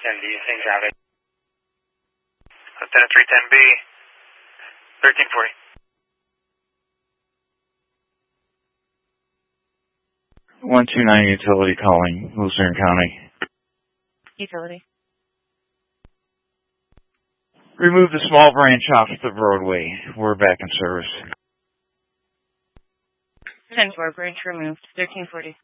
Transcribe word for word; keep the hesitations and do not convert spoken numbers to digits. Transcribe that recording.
M D, Saint Java. Lieutenant three ten B, thirteen forty. one two nine utility calling, Lucerne County. Utility. Remove the small branch off the roadway. We're back in service. ten four, branch removed, thirteen forty.